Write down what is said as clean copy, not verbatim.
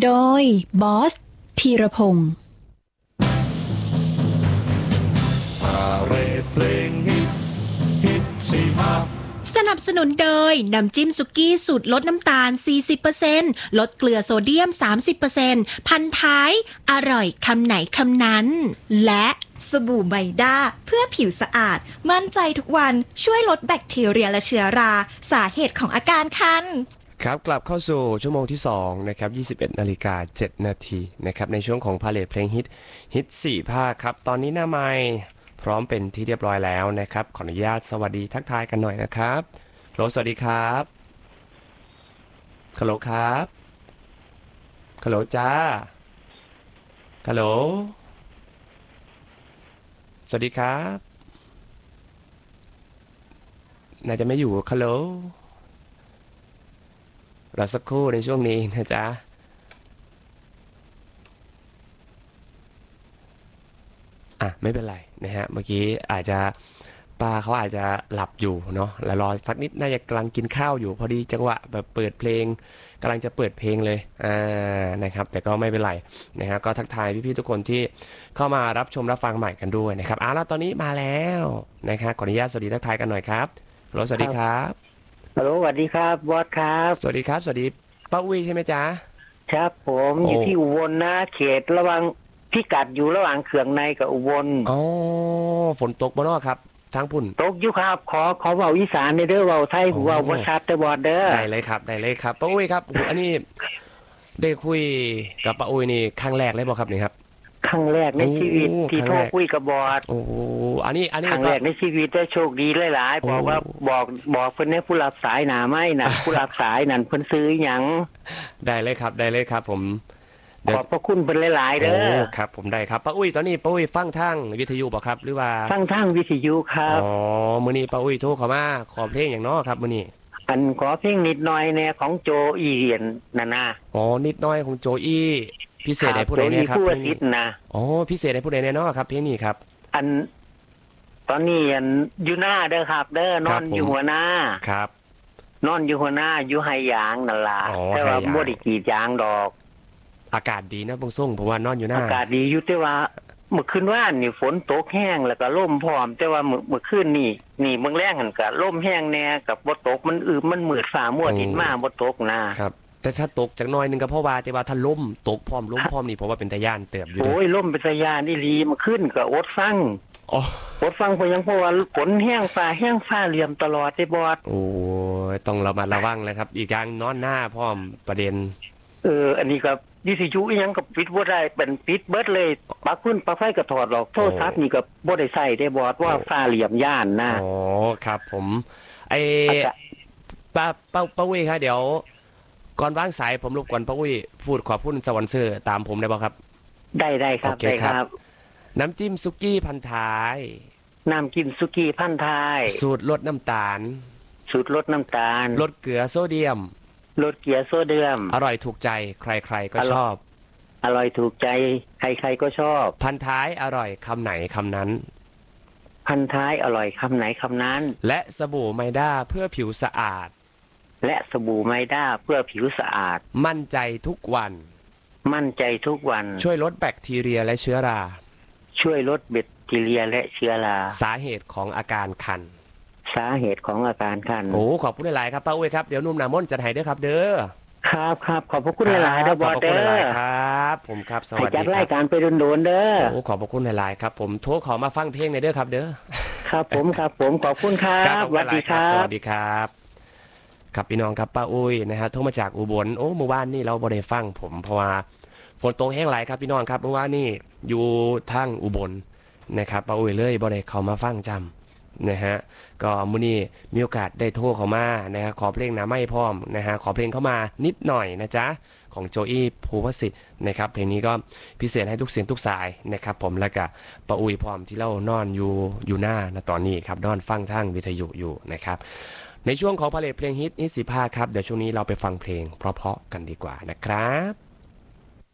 โดยบอสธีรพงศ์สนับสนุนโดยน้ำจิ้มสุกี้สูตรลดน้ำตาล 40% ลดเกลือโซเดียม 30% พันท้ายอร่อยคำไหนคำนั้นและสบู่ไบด้าเพื่อผิวสะอาดมั่นใจทุกวันช่วยลดแบคทีเรียและเชื้อราสาเหตุของอาการคันครับกลับเข้าสู่ชั่วโมงที่2นะครับ 21:07 นาทีนะครับในช่วงของพาเลทเพลงฮิต4ภาคครับตอนนี้หน้าไมค์พร้อมเป็นที่เรียบร้อยแล้วนะครับขออนุญาตสวัสดีทักทายกันหน่อยนะครับฮัลโหลสวัสดีครับฮัลโหลครับฮัลโหลจ้าฮัลโหลสวัสดีครับน่าจะไม่อยู่ฮัลโหลรอสักครู่ในช่วงนี้นะจ๊ะไม่เป็นไรนะฮะเมื่อกี้อาจจะป้าเขาอาจจะหลับอยู่เนาะแล้วรอสักนิดน่าจะกำลังกินข้าวอยู่พอดีจังหวะแบบเปิดเพลงกำลังจะเปิดเพลงเลยนะครับแต่ก็ไม่เป็นไรนะฮะก็ทักทายพี่ๆทุกคนที่เข้ามารับชมรับฟังใหม่กันด้วยนะครับแล้วตอนนี้มาแล้วนะครับขออนุญาตสวัสดีทักทายกันหน่อยครับฮัลโหลสวัสดีครับฮัลโหลสวัสดีครับบอสครับสวัสดีครับสวัสดีป้าอุ้ยใช่ไหมจ๊ะครับผมอยู่ที่อุบลนะเขตระหว่างพิกัดอยู่ระหว่างเขื่องในกับอุบลฝนตกบ่เนาะครับทางพุ่นตกอยู่ครับขอเว้าอีสานเด้อเว้าไทยเว้าบ่ชัดแต่บอสเด้อได้เลยครับได้เลยครับป้าอุ้ยครับอันนี้ได้คุยกับป้าอุ้ยนี่ครั้งแรกเลยบ่ครับนี่ครับครั้งแรกในชีวิตที่โทรคุยกับบอสอันนี้ครั้งแรกในชีวิตได้โชคดีหลายๆบอกว่าบอกเพิ่นให้ผู้รับสายหน้าไม้น่ะผู้รับสายนั่นเพิ่นซื้อหยังได้เลยครับผมขอบพระคุณเพิ่นหลายๆเด้อครับผมได้ครับป้าอุ้ยตอนนี้ป้าอุ้ยฟังทางวิทยุบ่ครับหรือว่าฟังทางวิทยุครับมื้อนี้ป้าอุ้ยโทรเข้ามาขอเพลงอย่างน้อครับมื้อนี้ขอเพลงนิดหน่อยแน่ของโจอี้นั่นนะนิดหน่อยของโจอี้พิเศษให้ผู้ใดเนี่ยครับผู้อาทิตย์นะพิเศษให้ผู้ใดเนี่ยเนาะครับเพลงนี้ครับตอนนี้อยู่หน้าเด้อครับเด้อนอนอยู่หัวหน้าครับนอนอยู่หัวหน้าอยู่ไฮยางนั่นล่ะแต่ว่าบ่ได้กรีดยางดอกอากาศดีนะบงส่งเพราะว่านอนอยู่หน้าอากาศดีอยู่แต่ว่าเมื่อคืนว่านนี่ฝนตกแห้งแล้วก็ลมพร้อมแต่ว่าเมื่อคืนนี่เมืองแรงหั่นก็ลมแห้งแน่กับบ่ตกมันมืดฟ้ามัวดินมาบ่ตกนะครับแต่ถ้าตกจากน้อยนึงก็เพราะว่าแต่ว่าถ้าลมตกพร้อมนี่เพราะว่าเป็นตะย่านเติบอยู่ลมเป็นตะย่านอีหลีเมื่อคืนก็อดฟังอดฟังเพราะว่าฝนแห้งฟ้าเหลี่ยมตลอดได้บอดต้องระมัดระวังเลยครับอีกอย่างนอนหน้าพร้อมประเด็นอันนี้ก็วิทยุอีหยังก็ปิดบ่ได้เป็นปิดเบิดเลยปลั๊กปลั๊กไฟก็ถอดออกโทรศัพท์นี่ก็บ่ได้ใช้ได้บอดว่าฟ้าเหลี่ยมย่านนะครับผมป้าอุ้ยครับเดี๋ยวก่อนวางสายผมรบกวนป้าอุ้ยพูดขอบคุณสวรรค์เซอร์ตามผมได้บ่ครับได้ครับได้ครับน้ำจิ้มซุกี้พันท้ายน้ำจิ้มซุกี้พันท้ายสูตรลดน้ำตาลลดเกลือโซเดียมอร่อยถูกใจใครๆก็ชอบอร่อยถูกใจใครๆก็ชอบพันท้ายอร่อยคำไหนคำนั้นพันท้ายอร่อยคำไหนคำนั้นและสบู่ไมด้าเพื่อผิวสะอาดมั่นใจทุกวันช่วยลดแบคทีเรียและเชื้อราสาเหตุของอาการคันขอบคุณหลายๆครับป้าอุ้ยครับเดี๋ยวนุ่มหนามนจัดให้เด้อครับเด้อครับขอบพระคุณหลายๆเด้อบอสเด้อครับผมครับสวัสดีครับจัดรายการไปโดนๆเด้อขอบพระคุณหลายๆครับผมโทรขอมาฟังเพลงในเด้อครับเด้อครับผมขอบคุณครับสวัสดีครับสวัสดีครับครับพี่น้องครับป้าอุ้ยนะฮะโทรมาจากอุบลเมื่อวานนี่เราบ่ได้ฟังผมเพราะว่าฝนตกแห้งหลายครับพี่น้องครับเมื่อวานนี่อยู่ทางอุบลนะครับป้าอุ้ยเลยบ่ได้เข้ามาฟังจำนะฮะก็มื้อนี้มีโอกาสได้โทรเข้ามานะฮะขอเพลงหน้าไม้พร้อมนะฮะขอเพลงเข้ามานิดหน่อยนะจ๊ะของโจอี้ภูวสิทธิ์นะครับเพลงนี้ก็พิเศษให้ทุกเสียงทุกสายนะครับผมแล้วก็ป้าอุ้ยพร้อมที่เรานอนอยู่หน้าณตอนนี้ครับนอนฟังทางวิทยุอยู่นะครับในช่วงของพาเลทเพลงฮิต15ครับเดี๋ยวช่วงนี้เราไปฟังเพลงเพราะๆกันดีกว่านะครับ